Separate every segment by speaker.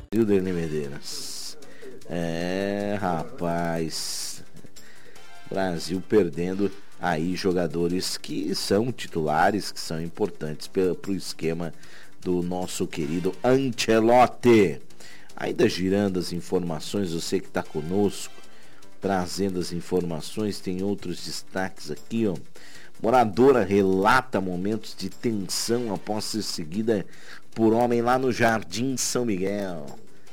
Speaker 1: viu, Derli Medeiros? Rapaz. Brasil perdendo aí jogadores que são titulares, que são importantes para o esquema do nosso querido Ancelotti. Ainda girando as informações, você que está conosco, trazendo as informações, tem outros destaques aqui, ó. Moradora relata momentos de tensão após ser seguida por homem lá no Jardim São Miguel.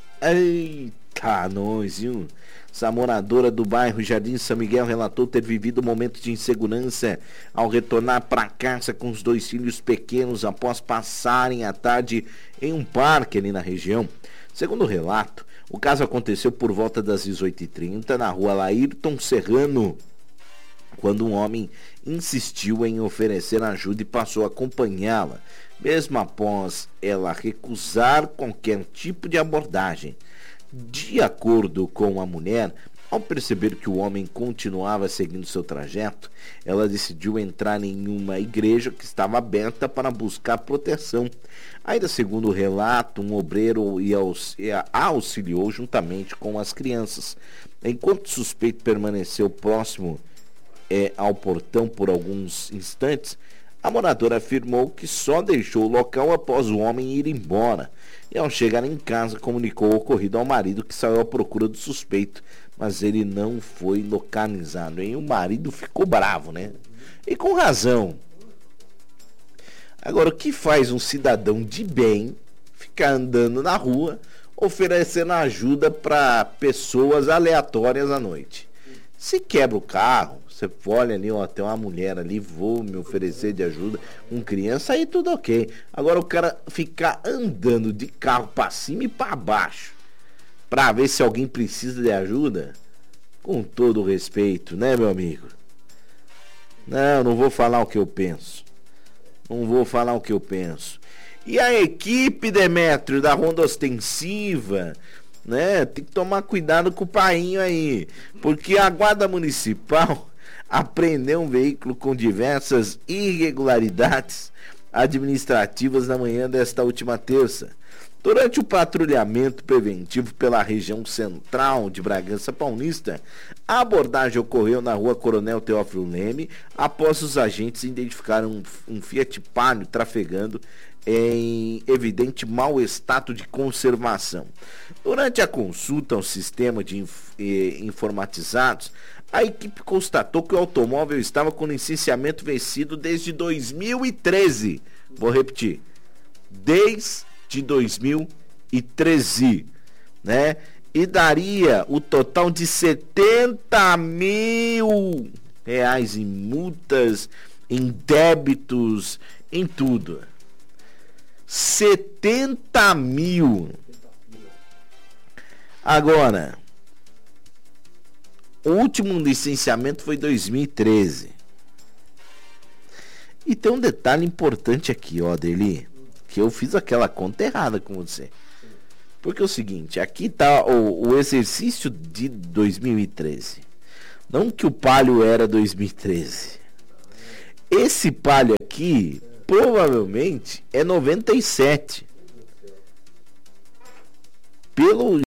Speaker 1: Eita, nós, viu? Essa moradora do bairro Jardim São Miguel relatou ter vivido momentos de insegurança ao retornar para casa com os 2 filhos pequenos após passarem a tarde em um parque ali na região. Segundo o relato, o caso aconteceu por volta das 18h30 na rua Laírton Serrano, quando um homem insistiu em oferecer ajuda e passou a acompanhá-la, mesmo após ela recusar qualquer tipo de abordagem. De acordo com a mulher, ao perceber que o homem continuava seguindo seu trajeto, ela decidiu entrar em uma igreja que estava aberta para buscar proteção. Ainda segundo o relato, um obreiro a auxiliou juntamente com as crianças. Enquanto o suspeito permaneceu próximo ao portão por alguns instantes, a moradora afirmou que só deixou o local após o homem ir embora. E ao chegar em casa, comunicou o ocorrido ao marido, que saiu à procura do suspeito, mas ele não foi localizado. E o marido ficou bravo, né? E com razão. Agora, o que faz um cidadão de bem ficar andando na rua oferecendo ajuda para pessoas aleatórias à noite? Se quebra o carro, você olha ali, ó, tem uma mulher ali, vou me oferecer de ajuda com criança, aí tudo ok. Agora o cara ficar andando de carro para cima e para baixo para ver se alguém precisa de ajuda, com todo o respeito, né, meu amigo? Não vou falar o que eu penso. E a equipe, Demétrio, da Ronda Ostensiva, né? Tem que tomar cuidado com o painho aí, porque a Guarda Municipal apreendeu um veículo com diversas irregularidades administrativas na manhã desta última terça. Durante o patrulhamento preventivo pela região central de Bragança Paulista, a abordagem ocorreu na rua Coronel Teófilo Leme, após os agentes identificarem um Fiat Palio trafegando em evidente mau estado de conservação. Durante a consulta ao sistema de informatizados, a equipe constatou que o automóvel estava com licenciamento vencido desde 2013. Vou repetir. Desde 2013, né? E daria o total de 70 mil reais em multas, em débitos, em tudo. 70 mil. Agora, o último licenciamento foi 2013. E tem um detalhe importante aqui, ó, Deli, que eu fiz aquela conta errada com você. Porque é o seguinte, aqui tá o exercício de 2013. Não que o Palio era 2013. Esse Palio aqui provavelmente é 97. Pelo